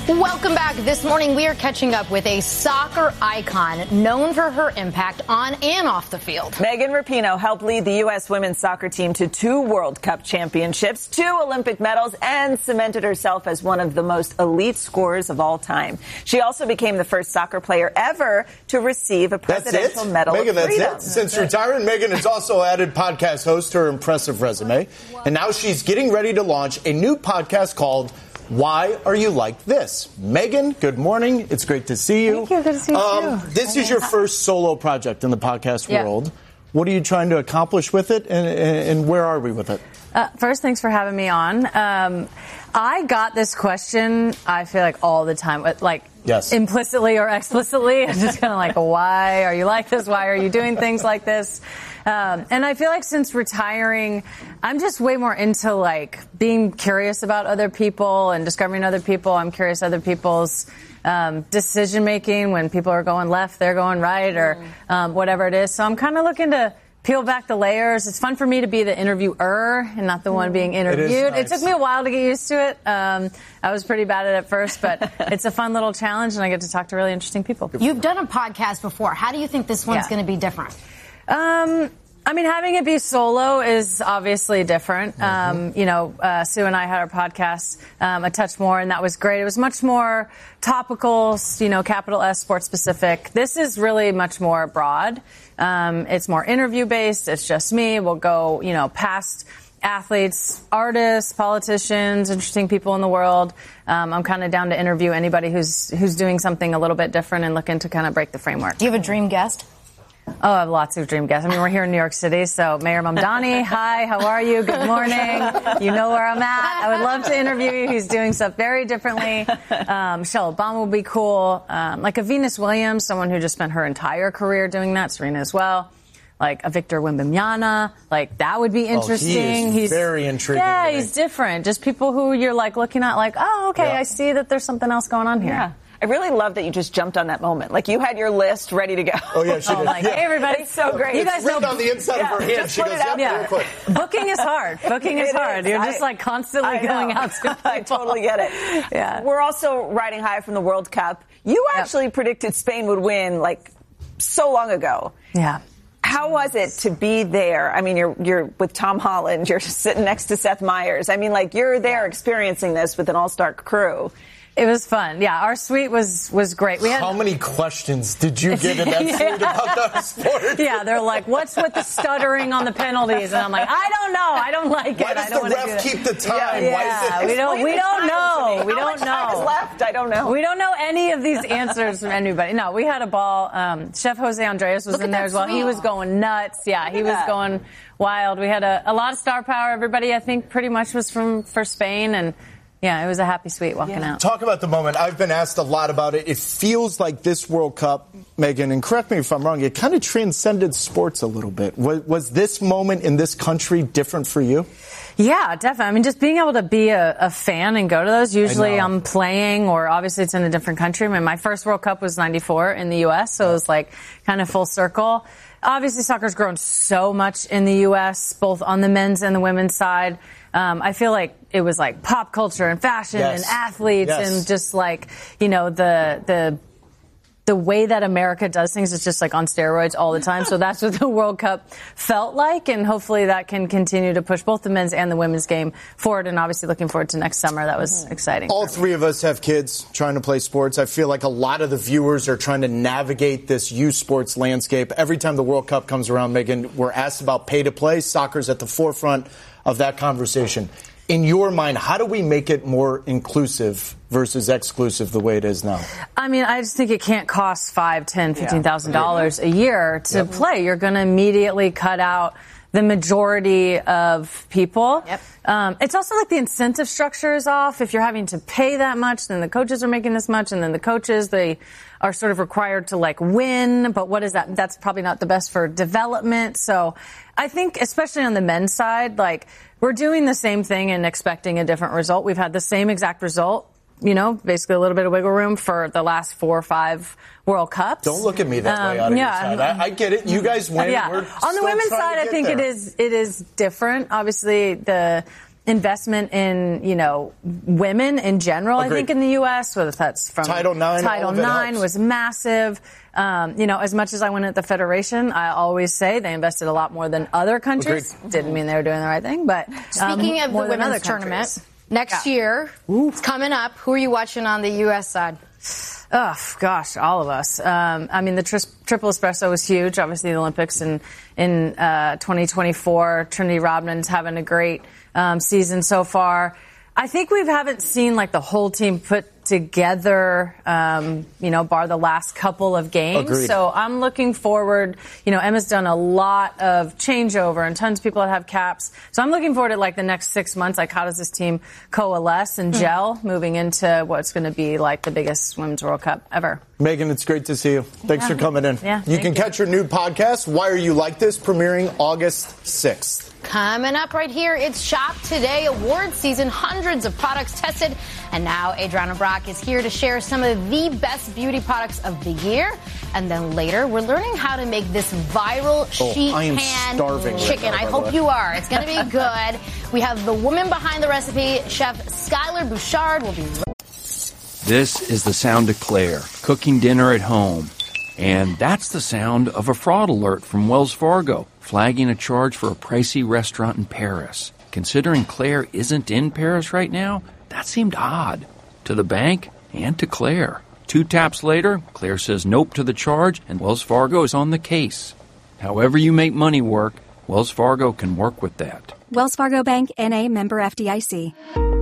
Welcome back. This morning, we are catching up with a soccer icon known for her impact on and off the field. Megan Rapinoe helped lead the U.S. women's soccer team to 2 World Cup championships, 2 Olympic medals, and cemented herself as one of the most elite scorers of all time. She also became the first soccer player ever to receive a Presidential Medal Megan, of Freedom. that's it. Since retiring, Megan has also added podcast host to her impressive resume. And now she's getting ready to launch a new podcast called Why Are You Like This? Megan, good morning. It's great to see you. Thank you. Good to see you, too. This is your first solo project in the podcast world. What are you trying to accomplish with it, and where are we with it? First, thanks for having me on. I got this question, I feel like, all the time, like implicitly or explicitly. I'm just kind of like, why are you like this? Why are you doing things like this? And I feel like since retiring, I'm just way more into like being curious about other people and discovering other people. I'm curious other people's decision making. When people are going left, they're going right, or whatever it is. So I'm kind of looking to peel back the layers. It's fun for me to be the interviewer and not the one being interviewed. It took me a while to get used to it. I was pretty bad at it first, but it's a fun little challenge, and I get to talk to really interesting people. You've done a podcast before. How do you think this one's going to be different? I mean, having it be solo is obviously different. Sue and I had our podcast a touch more, and that was great. It was much more topical, capital S, sports specific. This is really much more broad. It's more interview based. It's just me. We'll go, past athletes, artists, politicians, interesting people in the world. I'm kind of down to interview anybody who's doing something a little bit different and looking to kind of break the framework. Do you have a dream guest? Oh, I have lots of dream guests. I mean, we're here in New York City, so Mayor Mamdani, hi, how are you? Good morning. You know where I'm at. I would love to interview you. He's doing stuff very differently. Michelle Obama would be cool. Like a Venus Williams, someone who just spent her entire career doing that. Serena as well. Like a Victor Wembanyama, like that would be interesting. He's very intriguing. Yeah, he's different. Just people who you're like looking at like, oh, okay, I see that there's something else going on here. Yeah. I really love that you just jumped on that moment. Like you had your list ready to go. Oh, yeah, she did. Like, hey, everybody. It's so great. You guys know on the inside of her hand. She goes, real quick. Booking is hard. Booking is hard. You're just like constantly going out to people. I totally get it. Yeah. We're also riding high from the World Cup. You actually predicted Spain would win like so long ago. Yeah. How was it to be there? I mean, you're with Tom Holland. You're sitting next to Seth Meyers. I mean, like you're there experiencing this with an all-star crew. It was fun. Yeah, our suite was great. We had How many questions did you get in that suite about the sport? Yeah, they're like, what's with the stuttering on the penalties? And I'm like, I don't know. I don't like it. Why does I don't the want to ref keep the time? Yeah, Why is it? we don't know. We don't know. How much time is left? I don't know. We don't know any of these answers from anybody. No, we had a ball. Chef Jose Andres was in there as well. He was going nuts. Yeah, he was going wild. We had a lot of star power. Everybody, I think, pretty much was for Spain, and yeah, it was a happy suite walking out. Talk about the moment. I've been asked a lot about it. It feels like this World Cup, Megan, and correct me if I'm wrong, it kind of transcended sports a little bit. Was this moment in this country different for you? Yeah, definitely. I mean, just being able to be a fan and go to those. Usually I'm playing, or obviously it's in a different country. I mean, my first World Cup was 94 in the U.S., so it was like kind of full circle. Obviously, soccer's grown so much in the U.S., both on the men's and the women's side. I feel like it was like pop culture and fashion and athletes and just like, the way that America does things is just like on steroids all the time. So that's what the World Cup felt like. And hopefully that can continue to push both the men's and the women's game forward. And obviously looking forward to next summer. That was exciting. All three of us have kids trying to play sports. I feel like a lot of the viewers are trying to navigate this youth sports landscape. Every time the World Cup comes around, Megan, we're asked about pay to play. Soccer's at the forefront of that conversation. In your mind, how do we make it more inclusive versus exclusive the way it is now? I mean, I just think it can't cost $5,000, $10,000, $15,000 a year to play. You're going to immediately cut out the majority of people. It's also like the incentive structure is off. If you're having to pay that much, then the coaches are making this much, and then the coaches, they are sort of required to like win. But what is that? That's probably not the best for development. So I think, especially on the men's side, like we're doing the same thing and expecting a different result. We've had the same exact result, basically a little bit of wiggle room for the last 4 or 5 World Cups. Don't look at me that way out of your side. I get it. You guys win. Yeah. We're on the women's side, I think it is different. Obviously, the investment in, women in general. Agreed. I think in the U.S., whether that's from Title IX was massive. As much as I went at the Federation, I always say they invested a lot more than other countries. Agreed. Didn't mean they were doing the right thing, but speaking of the women's tournament, next year, it's coming up. Who are you watching on the U.S. side? Oh, gosh, all of us. The Triple Espresso was huge. Obviously, the Olympics in 2024. Trinity Rodman's having a great season so far. I think we haven't seen the whole team put together, bar the last couple of games. Agreed. So I'm looking forward. Emma's done a lot of changeover and tons of people that have caps. So I'm looking forward to the next 6 months. How does this team coalesce and gel moving into what's going to be the biggest Women's World Cup ever? Megan, it's great to see you. Thanks for coming in. Yeah, you can catch your new podcast, Why Are You Like This, premiering August 6th. Coming up right here, it's Shop Today award season. Hundreds of products tested. And now Adriana Brock is here to share some of the best beauty products of the year. And then later, we're learning how to make this viral sheet pan chicken. I hope you are. It's going to be good. We have the woman behind the recipe, Chef Skylar Bouchard, will be This is the sound of Claire, cooking dinner at home. And that's the sound of a fraud alert from Wells Fargo, flagging a charge for a pricey restaurant in Paris. Considering Claire isn't in Paris right now, that seemed odd. To the bank and to Claire. 2 taps later, Claire says nope to the charge, and Wells Fargo is on the case. However you make money work, Wells Fargo can work with that. Wells Fargo Bank, N.A., member FDIC.